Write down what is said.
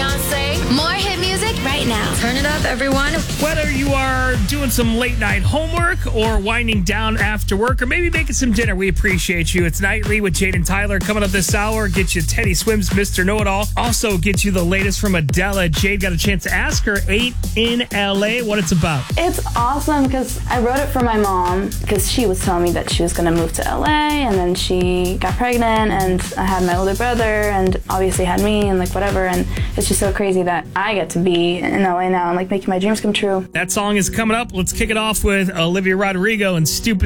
Beyonce. More hit music right now. Turn it up, everyone. Whether you are doing some late night homework or winding down after work or maybe making some dinner, we appreciate you. It's Nightly with Jade and Tyler coming up this hour. Get you Teddy Swims, Mr. Know-It-All. Also get you the latest from Adele. Jade got a chance to ask her 8 in LA what it's about. It's awesome because I wrote it for my mom because she was telling me that she was going to move to LA, and then she got pregnant, and I had my older brother and obviously had me and like whatever, and it's just so crazy that I get to be in LA now and like making my dreams come true. That song is coming up. Let's kick it off with Olivia Rodrigo and Stupid